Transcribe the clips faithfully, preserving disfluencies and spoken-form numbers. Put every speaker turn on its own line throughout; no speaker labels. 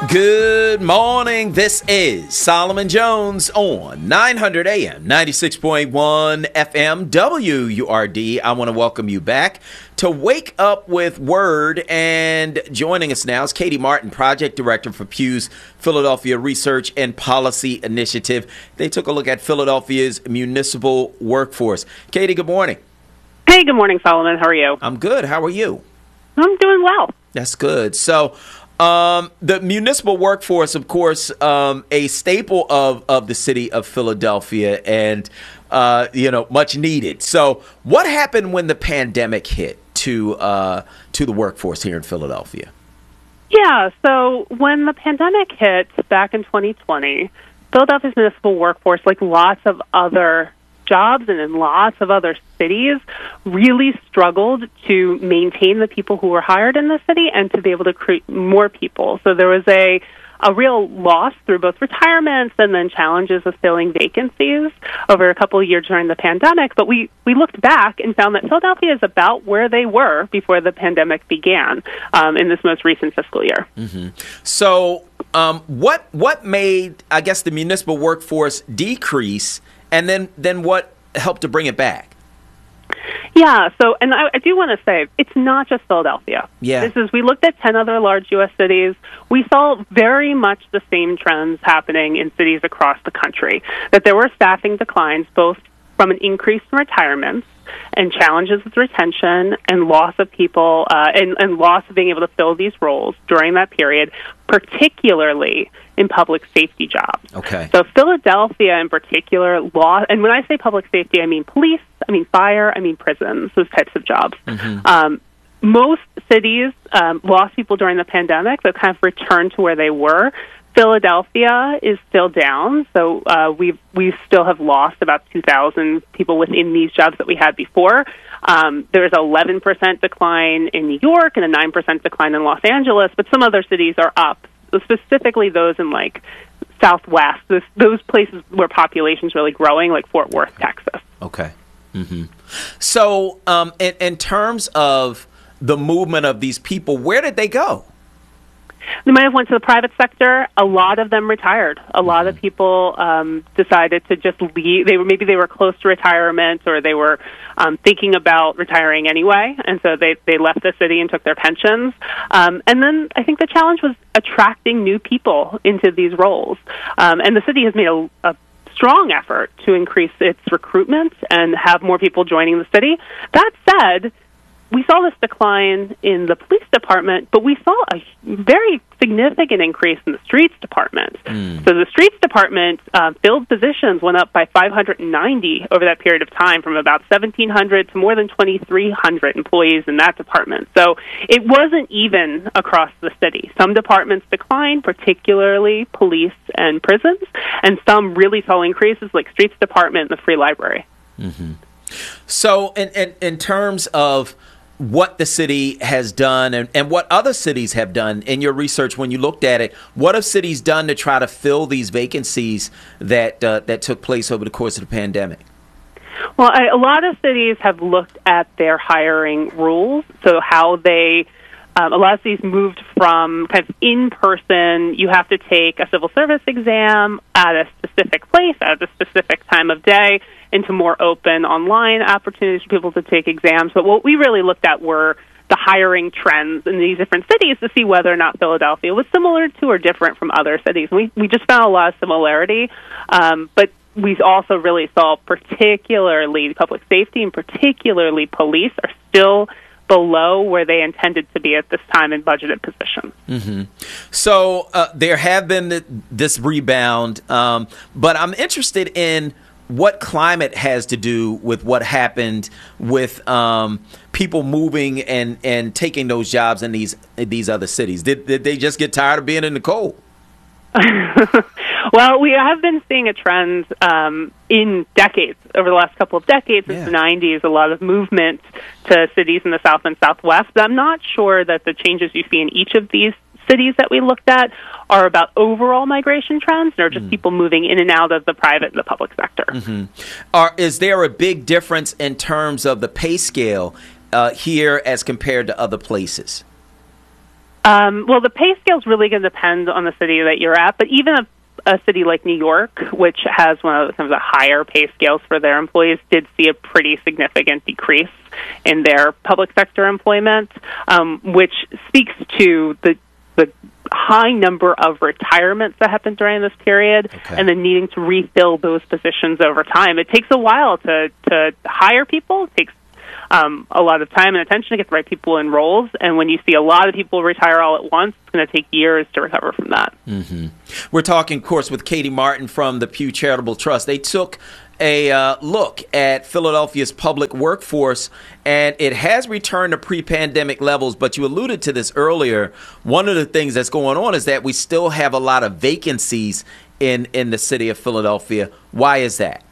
Good morning. This is Solomon Jones on nine hundred A M, ninety-six point one F M, W U R D. I want to welcome you back to Wake Up with Word. And joining us now is Katie Martin, Project Director for Pew's Philadelphia Research and Policy Initiative. They took a look at Philadelphia's municipal workforce. Katie, good morning.
Hey, good morning, Solomon. How are you?
I'm good. How are you?
I'm doing well.
That's good. So, Um, the municipal workforce, of course, um, a staple of, of the city of Philadelphia and, uh, you know, much needed. So what happened when the pandemic hit to uh, to the workforce here in Philadelphia?
Yeah, so when the pandemic hit back in twenty twenty, Philadelphia's municipal workforce, like lots of other jobs and in lots of other cities, really struggled to maintain the people who were hired in the city and to be able to create more people. So there was a a real loss through both retirements and then challenges of filling vacancies over a couple of years during the pandemic. But we, we looked back and found that Philadelphia is about where they were before the pandemic began um, in this most recent fiscal year.
Mm-hmm. So um, what what made, I guess, the municipal workforce decrease? And then, then what helped to bring it back?
Yeah, so, and I, I do want to say, it's not just Philadelphia.
Yeah.
This is, we looked at ten other large U S cities. We saw very much the same trends happening in cities across the country, that there were staffing declines, both from an increase in retirements and challenges with retention and loss of people, uh, and, and loss of being able to fill these roles during that period, particularly in public safety jobs.
Okay.
So Philadelphia in particular, law, and when I say public safety, I mean police, I mean fire, I mean prisons, those types of jobs.
Mm-hmm.
Um, most cities um, lost people during the pandemic, but kind of returned to where they were. Philadelphia is still down, so uh, we we still have lost about two thousand people within these jobs that we had before. Um, there's an eleven percent decline in New York and a nine percent decline in Los Angeles, but some other cities are up, specifically those in, like, Southwest, those, those places where population's really growing, like Fort Worth, Texas.
Okay. Mm-hmm. So um, in, in terms of the movement of these people, where did they go?
They might have went to the private sector. A lot of them retired. A lot of people um, decided to just leave. They were maybe they were close to retirement, or they were um, thinking about retiring anyway, and so they they left the city and took their pensions. Um, and then I think the challenge was attracting new people into these roles. Um, and the city has made a, a strong effort to increase its recruitment and have more people joining the city. That said, we saw this decline in the police department, but we saw a very significant increase in the streets department. Mm. So the streets department uh, filled positions went up by five hundred ninety over that period of time, from about seventeen hundred to more than twenty-three hundred employees in that department. So it wasn't even across the city. Some departments declined, particularly police and prisons, and some really saw increases, like streets department and the free library.
Mm-hmm. So in, in, in terms of what the city has done and, and what other cities have done in your research, when you looked at it, what have cities done to try to fill these vacancies that uh, that took place over the course of the pandemic?
Well, I, a lot of cities have looked at their hiring rules, so how they Um, a lot of cities moved from kind of in-person, you have to take a civil service exam at a specific place at a specific time of day, into more open online opportunities for people to take exams. But what we really looked at were the hiring trends in these different cities to see whether or not Philadelphia was similar to or different from other cities. We, we just found a lot of similarity, um, but we also really saw particularly public safety and particularly police are still below where they intended to be at this time in budgeted positions.
Mm-hmm. So uh, there have been th- this rebound, um, but I'm interested in what climate has to do with what happened with um, people moving and, and taking those jobs in these in these other cities. Did, did they just get tired of being in the cold?
Well, we have been seeing a trend um, in decades, over the last couple of decades, since
yeah.
the nineties, a lot of movement to cities in the South and Southwest. But I'm not sure that the changes you see in each of these cities that we looked at are about overall migration trends, or just mm. people moving in and out of the private and the public sector.
Mm-hmm. Are, is there a big difference in terms of the pay scale uh, here as compared to other places?
Um, well, the pay scale is really going to depend on the city that you're at, but even a A city like New York, which has one of the, some of the higher pay scales for their employees, did see a pretty significant decrease in their public sector employment, um, which speaks to the the high number of retirements that happened during this period, okay. and then needing to refill those positions over time. It takes a while to to hire people. It takes Um, a lot of time and attention to get the right people in roles. And when you see a lot of people retire all at once, it's going to take years to recover from that.
Mm-hmm. We're talking, of course, with Katie Martin from the Pew Charitable Trust. They took a uh, look at Philadelphia's public workforce, and it has returned to pre-pandemic levels. But you alluded to this earlier. One of the things that's going on is that we still have a lot of vacancies in, in the city of Philadelphia. Why is that?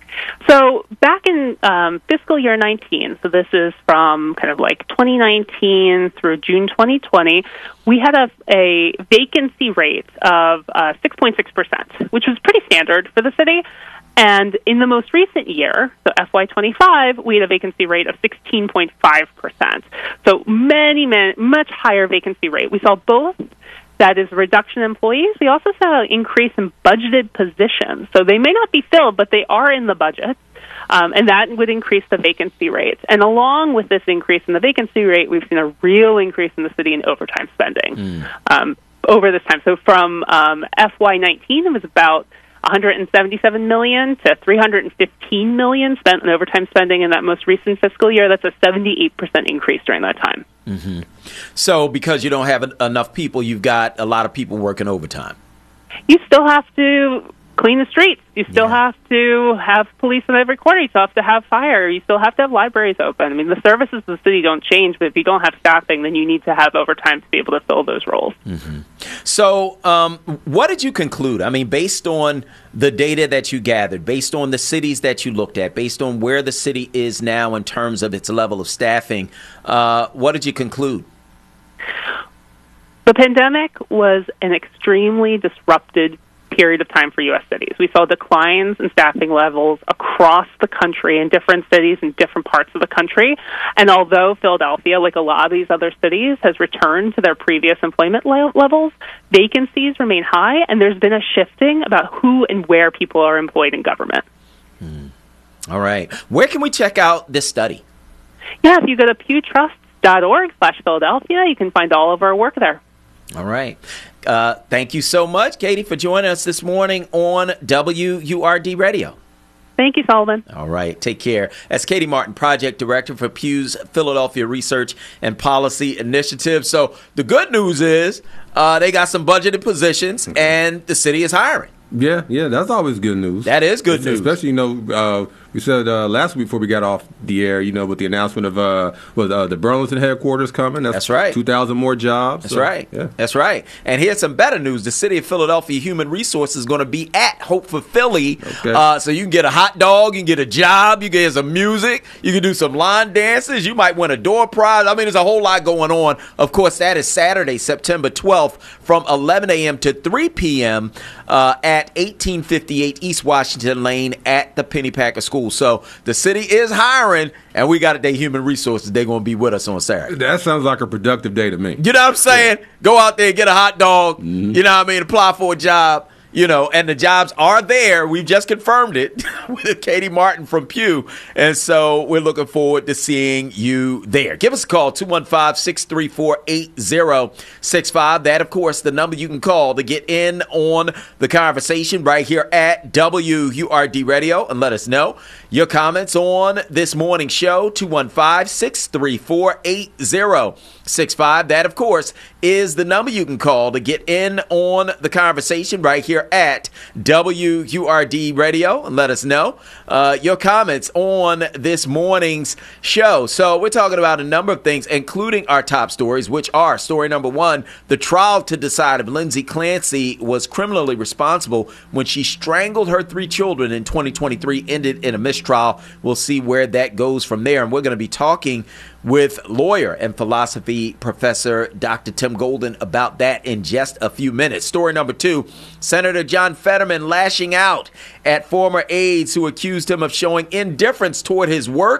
So back in um, fiscal year nineteen, so this is from kind of like twenty nineteen through June twenty twenty, we had a, a vacancy rate of uh, six point six percent, which was pretty standard for the city. And in the most recent year, so F Y twenty-five, we had a vacancy rate of sixteen point five percent. So many, many, much higher vacancy rate. We saw both. That is a reduction in employees. We also saw an increase in budgeted positions. So they may not be filled, but they are in the budget, um, and that would increase the vacancy rates. And along with this increase in the vacancy rate, we've seen a real increase in the city in overtime spending mm. um, over this time. So from um, F Y nineteen, it was about one hundred seventy-seven million dollars to three hundred fifteen million dollars spent on overtime spending in that most recent fiscal year. That's a seventy-eight percent increase during that time.
Mm-hmm. So because you don't have en- enough people, you've got a lot of people working overtime.
You still have to clean the streets. You still yeah. have to have police in every corner. You still have to have fire. You still have to have libraries open. I mean, the services of the city don't change, but if you don't have staffing, then you need to have overtime to be able to fill those roles.
Mm-hmm. So um, what did you conclude? I mean, based on the data that you gathered, based on the cities that you looked at, based on where the city is now in terms of its level of staffing, uh, what did you conclude?
The pandemic was an extremely disrupted period of time for U S cities. We saw declines in staffing levels across the country in different cities in different parts of the country. And although Philadelphia, like a lot of these other cities, has returned to their previous employment le- levels, vacancies remain high, and there's been a shifting about who and where people are employed in government.
Hmm. All right. Where can we check out this study?
Yeah, if you go to pewtrust.org slash Philadelphia, you can find all of our work there.
All right. Uh, thank you so much, Katie, for joining us this morning on W U R D Radio.
Thank you, Solomon.
All right. Take care. That's Katie Martin, Project Director for Pew's Philadelphia Research and Policy Initiative. So the good news is uh, they got some budgeted positions, and the city is hiring.
Yeah, yeah, that's always good news.
That is good news.
Especially, you know, uh, we said uh, last week before we got off the air, you know, with the announcement of uh, with, uh, the Burlington headquarters coming. That's,
That's right.
two thousand more jobs.
That's
so,
right.
Yeah.
That's right. And here's some better news. The City of Philadelphia Human Resources is going to be at Hope for Philly.
Okay.
Uh, so you can get a hot dog, you can get a job, you can get some music, you can do some line dances, you might win a door prize. I mean, there's a whole lot going on. Of course, that is Saturday, September twelfth from eleven a.m. to three p.m. Uh, at eighteen fifty-eight East Washington Lane at the Pennypacker School. So the city is hiring, and we got a day human resources. They're going to be with us on Saturday.
That sounds like a productive day to me.
You know what I'm saying? Yeah. Go out there, get a hot dog, mm-hmm. you know what I mean, apply for a job. You know, and the jobs are there. We've just confirmed it with Katie Martin from Pew. And so we're looking forward to seeing you there. Give us a call, two one five, six three four, eight zero six five. That, of course, the number you can call to get in on the conversation right here at W U R D Radio, and let us know your comments on this morning's show, two one five, six three four, eight zero six five. That, of course, is the number you can call to get in on the conversation right here at W U R D Radio, and let us know uh, your comments on this morning's show. So we're talking about a number of things, including our top stories, which are story number one, the trial to decide if Lindsay Clancy was criminally responsible when she strangled her three children in twenty twenty-three ended in a mistrial. We'll see where that goes from there, and we're going to be talking with lawyer and philosophy professor Doctor Tim Golden about that in just a few minutes. Story number two, Senator John Fetterman lashing out at former aides who accused him of showing indifference toward his work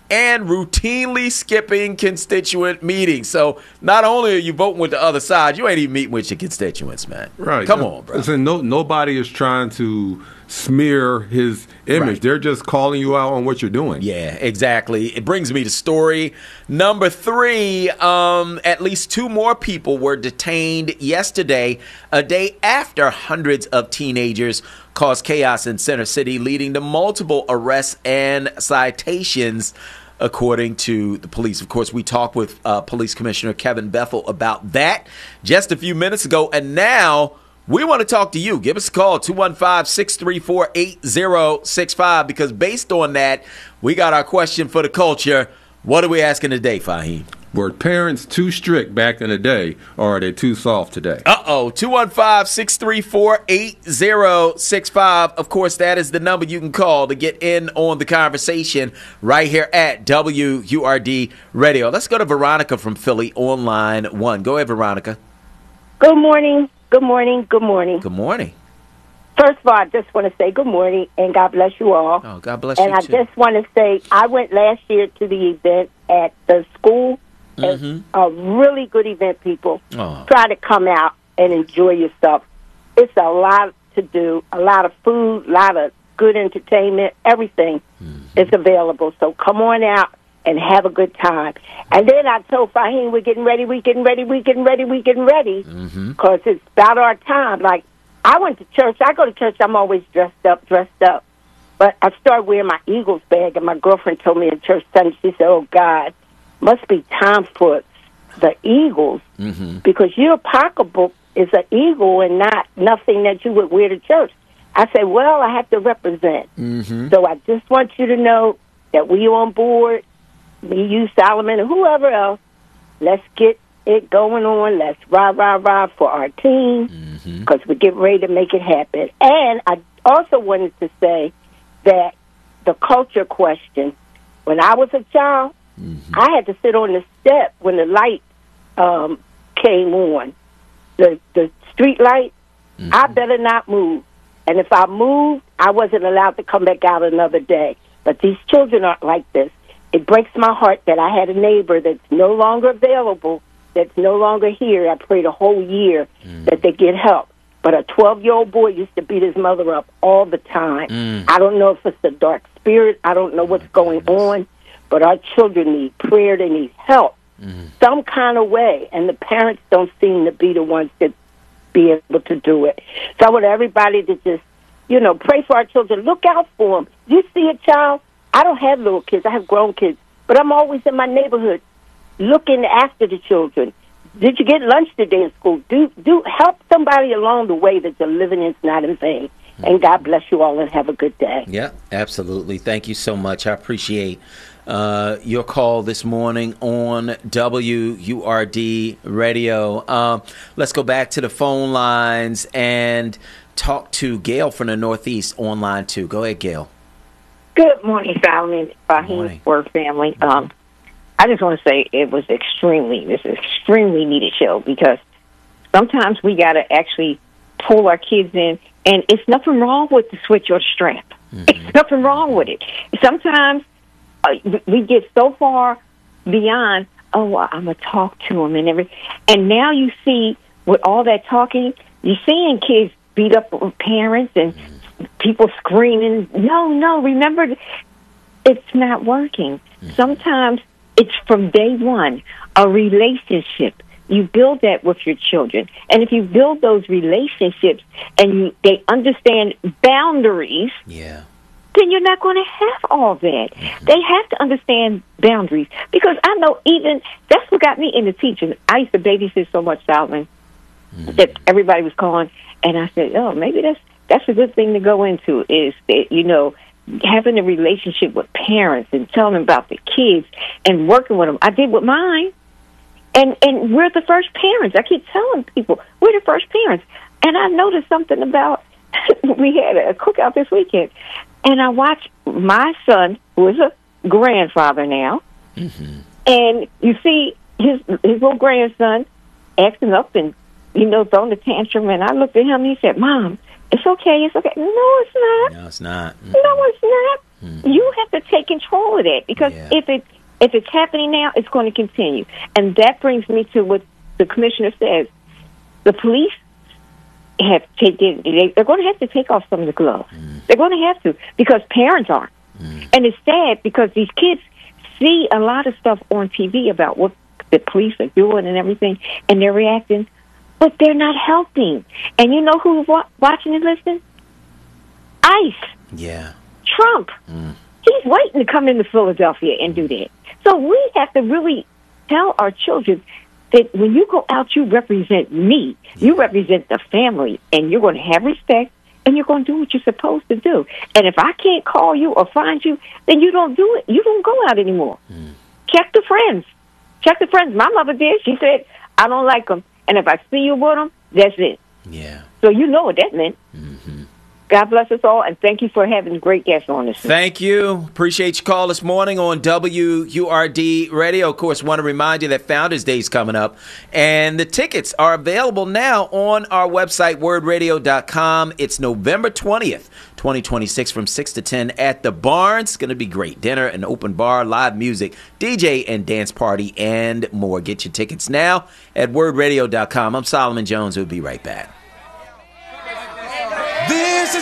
and routinely skipping constituent meetings. So not only are you voting with the other side, you ain't even meeting with your constituents, man.
Right.
Come on, bro.
Listen, no, nobody is trying to smear his image.
Right.
They're just calling you out on what you're doing.
Yeah, exactly. It brings me to story number three. Um, at least two more people were detained yesterday, a day after hundreds of teenagers caused chaos in Center City, leading to multiple arrests and citations, according to the police. Of course, we talked with uh, Police Commissioner Kevin Bethel about that just a few minutes ago, and now we want to talk to you. Give us a call, two one five, six three four, eight zero six five, because based on that, we got our question for the culture. What are we asking today, Fahim?
Were parents too strict back in the day, or are they too soft today?
Uh-oh, two one five, six three four, eight zero six five. Of course, that is the number you can call to get in on the conversation right here at W U R D Radio. Let's go to Veronica from Philly on line one. Go ahead, Veronica.
Good morning. Good morning. Good morning.
Good morning.
First of all, I just want to say good morning and God bless you all.
Oh, God bless
and
you,
I
too.
just want to say I went last year to the event at the school. It's
Mhm.
a really good event, people.
Oh.
Try to come out and enjoy yourself. It's a lot to do, a lot of food, a lot of good entertainment, everything
Mm-hmm.
is available. So come on out and have a good time. And then I told Fahim, we're getting ready, we're getting ready, we're getting ready, we're getting ready,
Mm-hmm.
because it's about our time. Like, I went to church. I go to church, I'm always dressed up, dressed up. But I started wearing my Eagles bag, and my girlfriend told me at church Sunday, she said, oh, God, must be time for the Eagles,
Mm-hmm.
because your pocketbook is an eagle and not nothing that you would wear to church. I said, well, I have to represent.
Mm-hmm.
So I just want you to know that we on board, me, you, Solomon, and whoever else. Let's get it going on. Let's rah, rah, rah for our team, because
Mm-hmm.
we're getting ready to make it happen. And I also wanted to say that the culture question, when I was a child,
Mm-hmm.
I had to sit on the step when the light um, came on, the the street light.
Mm-hmm.
I better not move. And if I moved, I wasn't allowed to come back out another day. But these children aren't like this. It breaks my heart that I had a neighbor that's no longer available, that's no longer here. I prayed a whole year
Mm.
that they get help. But a twelve-year-old boy used to beat his mother up all the time.
Mm.
I don't know if it's a dark spirit. I don't know what's going on. But our children need prayer. They need help
Mm.
some kind of way. And the parents don't seem to be the ones that be able to do it. So I want everybody to just, you know, pray for our children. Look out for them. You see a child? I don't have little kids. I have grown kids. But I'm always in my neighborhood looking after the children. Did you get lunch today in school? Do do help somebody along the way that your living is not in vain. And God bless you all and have a good day.
Yeah, absolutely. Thank you so much. I appreciate uh, your call this morning on W U R D Radio. Um, let's go back to the phone lines and talk to Gail from the Northeast on line two. Go ahead, Gail.
Good morning, Solomon,
morning.
Fahim, Word family. Um, I just want to say it was extremely, this is extremely needed show, because sometimes we got to actually pull our kids in, and it's nothing wrong with the switch or strap.
Mm-hmm.
It's nothing wrong with it. Sometimes uh, we get so far beyond, oh, well, I'm going to talk to them and everything. And now you see, with all that talking, you're seeing kids beat up with parents and people screaming. No, no, remember, it's not working. Sometimes it's from day one, a relationship. You build that with your children. And if you build those relationships and you, they understand boundaries,
Yeah.
then you're not going to have all that. They have to understand boundaries. Because I know even, that's what got me into teaching. I used to babysit so much, Solomon, that everybody was calling. And I said, oh, maybe that's that's a good thing to go into, is that, you know, having a relationship with parents and telling them about the kids and working with them. I did with mine. And and we're the first parents. I keep telling people, we're the first parents. And I noticed something about, we had a cookout this weekend, and I watched my son, who is a grandfather now,
Mm-hmm.
and you see his his little grandson acting up and, you know, throwing a tantrum, and I looked at him and he said, Mom, it's okay, it's okay. No, it's not.
No, it's not.
No, it's not.
Hmm.
You have to take control of that because
Yeah.
if it if it's happening now, it's going to continue. And that brings me to what the commissioner says. The police have taken, they, they're going to have to take off some of the gloves. Mm. They're going to have to because parents aren't. Mm. And it's sad because these kids see a lot of stuff on T V about what the police are doing and everything, and they're reacting, but they're not helping. And you know who's wa- watching and listening? ICE.
Yeah.
Trump. Mm. He's waiting to come into Philadelphia and do that. So we have to really tell our children that when you go out, you represent me. You represent the family, and you're going to have respect, and you're going to do what you're supposed to do. And if I can't call you or find you, then you don't do it. You don't go out anymore. Mm. Check the friends. Check the friends. My mother did. She said, I don't like them. And if I see you with them, that's it.
Yeah.
So you know what that meant. Mm-hmm. God bless us all, and thank you for having great guests on this.
Thank you. Appreciate your call this morning on W U R D Radio. Of course, want to remind you that Founders Day is coming up, and the tickets are available now on our website, word radio dot com. It's November twentieth, twenty twenty-six, from six to ten at the Barnes. It's going to be great. Dinner, an open bar, live music, D J and dance party, and more. Get your tickets now at word radio dot com. I'm Solomon Jones. We'll be right back.